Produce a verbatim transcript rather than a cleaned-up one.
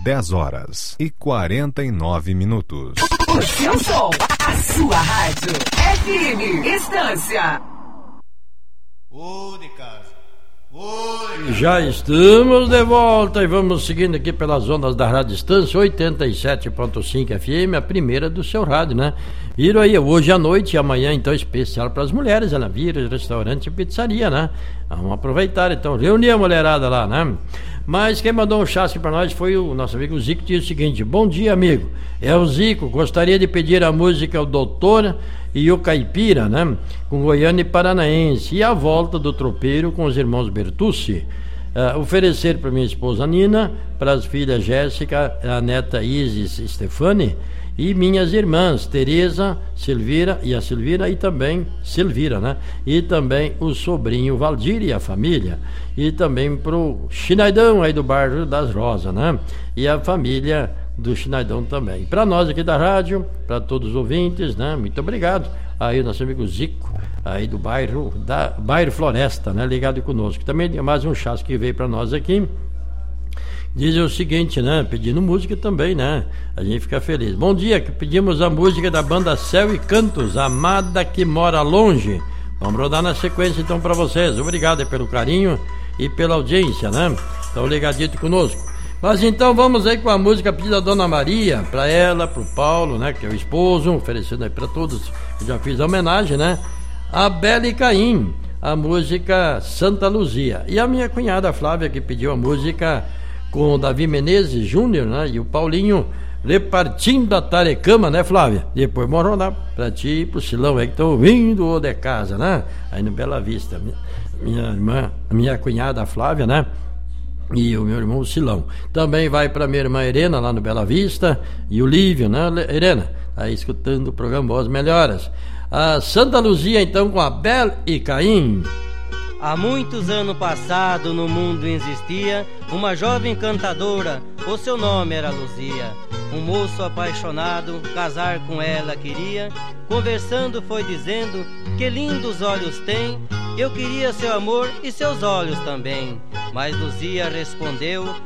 dez horas e quarenta e nove minutos. O seu som, a sua rádio. F M Estância. Ô de casa. Oi. Já estamos de volta e vamos seguindo aqui pelas ondas da Rádio Estância oitenta e sete ponto cinco F M, a primeira do seu rádio, né? Viram aí, hoje à noite e amanhã, então, especial para as mulheres, ela vira restaurante e pizzaria, né? Vamos aproveitar, então, reunir a mulherada lá, né? Mas quem mandou um chasque para nós foi o nosso amigo Zico, que disse o seguinte: bom dia, amigo, é o Zico, gostaria de pedir a música O Doutor e o Caipira, né? Com Goiânia e Paranaense, e a volta do tropeiro com os irmãos Bertucci. Uh, oferecer para minha esposa Nina, para as filhas Jéssica, a neta Isis Stefani, e minhas irmãs Tereza, Silvira e a Silvira, e também Silvira, né? E também o sobrinho Valdir e a família, e também pro Chinaidão aí do bairro das Rosas, né? E a família do Chinaidão também. Para nós aqui da rádio, para todos os ouvintes, né? Muito obrigado. Aí o nosso amigo Zico, aí do bairro da bairro Floresta, né? Ligado conosco. Também tem mais um chasque que veio para nós aqui. Diz o seguinte, né? Pedindo música também, né? A gente fica feliz. Bom dia, que pedimos a música da banda Céu e Cantos, Amada que Mora Longe. Vamos rodar na sequência então para vocês. Obrigado pelo carinho e pela audiência, né? Estão ligadinhos conosco. Mas então vamos aí com a música pedida da Dona Maria, para ela, pro Paulo, né? Que é o esposo, oferecendo aí para todos. Eu já fiz a homenagem, né? A Bela e Caim, a música Santa Luzia. E a minha cunhada Flávia, que pediu a música com o Davi Menezes Júnior, né? E o Paulinho repartindo a tarecama, né, Flávia? Depois moram lá pra ti e pro Silão aí que estão vindo de casa, né? Aí no Bela Vista. Minha, minha irmã, minha cunhada Flávia, né? E o meu irmão Silão. Também vai pra minha irmã Irena lá no Bela Vista. E o Lívio, né, Irena? Aí escutando o programa Boas Melhoras. A Santa Luzia, então, com a Bela e Caim. Há muitos anos passados no mundo existia uma jovem cantadora, o seu nome era Luzia. Um moço apaixonado, casar com ela queria, conversando foi dizendo, que lindos olhos tem, eu queria seu amor e seus olhos também. Mas Luzia respondeu,